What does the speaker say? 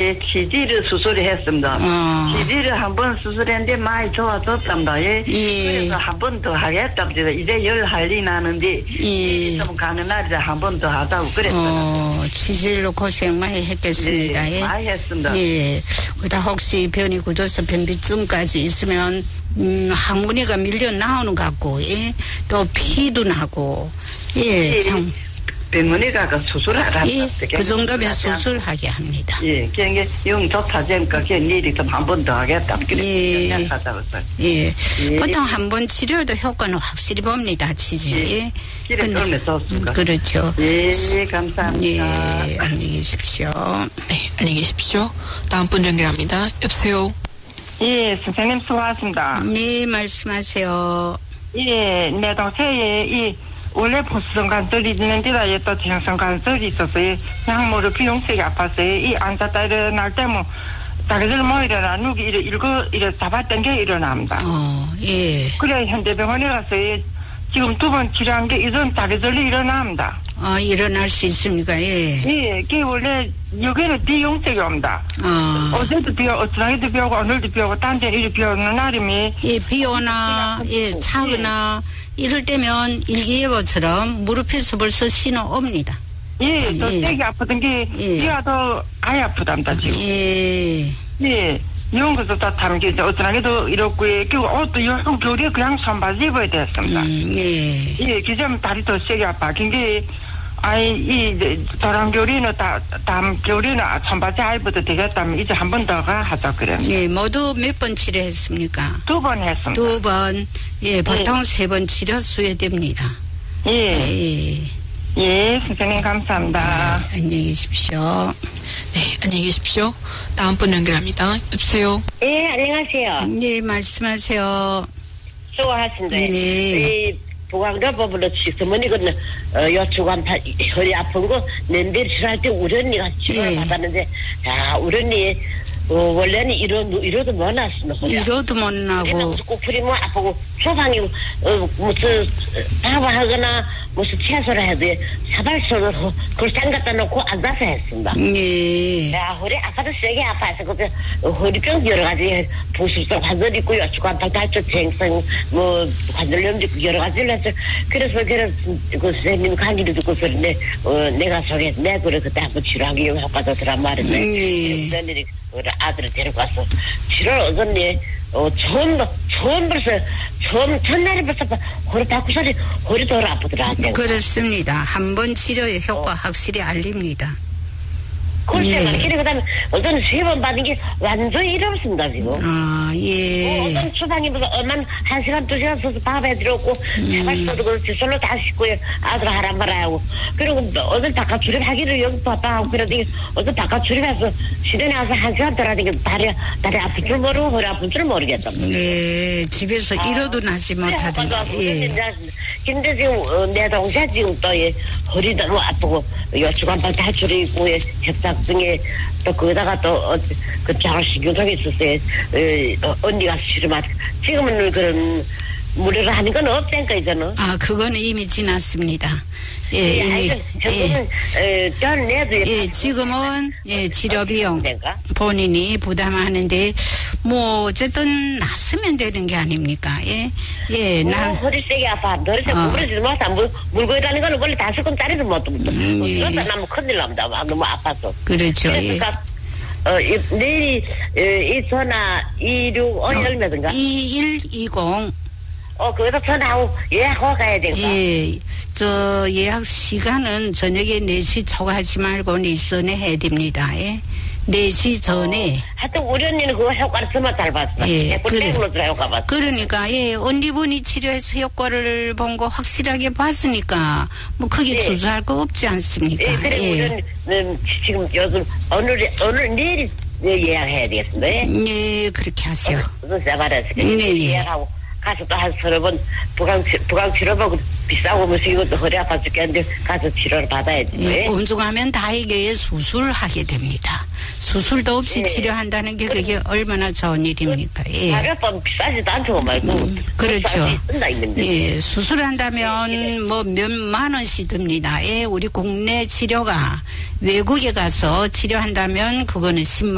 예, 치질을 수술을 했습니다. 치질을 한 번 수술했는데 많이 좋아졌답니다. 예. 그래서 한 번 더 하겠답니다. 이제 열 할리 나는데 좀 가는 날에 한 번 더 하자고 그랬어요. 치질로 고생 많이 했겠습니다. 예, 많이 했습니다. 예. 그다 혹시 변이 굳어서 변비증까지 있으면 항문이가 밀려 나오는 것 같고, 예. 또 피도 나고, 예, 참. 병원에 가서 수술하라. 예, 그 정도면 수술하게 합니다. 예, 그게 영 좋다 되니까 그 일이 좀 한 번 더 하겠다. 예, 예. 보통 한 번 치료도 효과는 확실히 봅니다. 치질. 예. 길에 걸면 좋습니까? 그렇죠. 예, 감사합니다. 예, 안녕히 계십시오. 네, 안녕히 계십시오. 다음 분 연결합니다. 여보세요. 예, 선생님 수고하셨습니다. 네, 말씀하세요. 예, 내 동생이 원래 보수성 간절이 있는 데다 또 정성 간절이 있었어요. 그냥 모두 비용색이 아팠어요. 이 앉았다 일어날 때 뭐 다리들 뭐 일어나 누기 이래 잡아당겨 일어납니다. 예. 그래 현대병원에 가서 지금 2번 치료한 게 이런 다리들이 일어납니다. 일어날 수 있습니까? 예. 예, 그게 원래 여기는 비용색이 옵니다. 어제도 어쩌나기도 비 오고 오늘도 비 오고 딴 데는 이리 비 오는 날이면 예, 비 오나 예, 차거나 이럴 때면 일기예보처럼 무릎에서 벌써 신호 옵니다. 예, 또 세게 아프던 게 비와도 아예 아프답니다 지금. 예. 예, 이런 것도 다 담기죠. 어쩌나기도 이렇고 그리고 옷도 요즘 겨울에 그냥 손바지 입어야 됐습니다. 예. 예, 기존 다리 더 세게 아파. 근데 도랑 겨울에는 다음 겨울에는 손바지 안 입어도 되겠다면 이제 한 번 더 하자 그래요. 예, 모두 몇 번 치료했습니까? 2번 했습니다. 2번. 예, 보통 3번 치료 수여됩니다. 예. 예, 선생님 감사합니다. 안녕히 계십시오. 네, 안녕히 계십시오. 다음 분 연결합니다. 여보세요. 예, 안녕하세요. 네, 말씀하세요. 수고하신다. 네. 부강조법으로 주머니거든 여추관 허리 아픈 거 냄비를 치료할 때 우리 언니가 치료를 받았는데 우리 언니 원래는 이러도 못 났습니다. 이러도 못 나고 꼬풀이 뭐 아프고 소방이 무슨 밥하거나 무슨 채소를 해도 사발손으로 그걸 담갔다 놓고 앉아서 했습니다. 예. 허리 아파도 세게 아파서 그때 허리병 여러 가지 부수성 관절 있고 여추관팔 탈출 쟁성 뭐 관절염도 있고 여러 가지를 해서 그래서 그 선생님 강의를 듣고서 내가 소개 내 그래 그때 한번 치료하기 효과도더란 말인데 그랬더니 우리 아들을 데리고 와서 치료를 얻었니 첫날에 벌써 허리 바꾸서리 허리 덜 아프더라. 그렇습니다. 한 번 치료의 효과 확실히 알립니다. 글쎄요. 그 다음에 어떤 3번 받은 게 완전히 잃었습니다, 지금. 예. 어떤 주방에서 엄마는 1시간, 2시간 서서 밥 해드렸고, 제발 쏘고, 뒷솔로 다 씻고, 아들 하란 말하고. 그리고 어떤 바깥 출입하기를 여기 바빠하고, 그러더니 어떤 바깥 출입해서 시내에 와서 1시간 돌아다니까 다리 아픈 줄 모르고, 허리 아픈 줄 모르겠다. 네, 집에서 이러도 나지 못하던데. 예. 근데 지금 내 동생 지금 또 허리도 아프고, 여추관팔 탈출이 있고, 협착증에 또 거기다가 또 그 장신경통이 있었어요. 언니가 싫으면 지금은 그런 무료로 하는 건 없다니까 이제는. 그거는 이미 지났습니다. 예, 이미. 지금은 치료 비용 본인이 부담하는데 뭐 어쨌든 났으면 되는 게 아닙니까? 허리 세게 아파. 허리 세게 구부러지지 못하. 물고 있다는 거는 원래 5건짜리도 못 듣고. 그러다 나면 큰일 납니다. 너무 아파서. 그렇죠. 내일이 이 전화 265열매든가 2120. 거기서 전화하고 예약하고 가야 되니까. 예. 예약 시간은 저녁에 4시 초과하지 말고 4시전에 해야 됩니다. 4시 전에. 하여튼 우리 언니는 그거 효과를 정말 잘 봤어. 그러니까 언니분이 치료해서 효과를 본 거 확실하게 봤으니까 뭐 크게 주저할 거 없지 않습니까? 그래 우리는 지금 요즘 오늘 내일 예약해야 되겠습니다. 네, 그렇게 하세요. 예약하고 가서 또 한 30번 부강 치료받고 비싸고 무슨 이것도 허리 아파 죽겠는데 가서 치료를 받아야지. 온중하면 다행히 수술하게 됩니다. 수술도 없이 치료한다는 게 그게 얼마나 좋은 일입니까? 가격은 비싸지도 않고 말고. 그렇죠. 수술한다면 뭐 몇만 원씩 듭니다. 우리 국내 치료가 외국에 가서 치료한다면 그거는 10만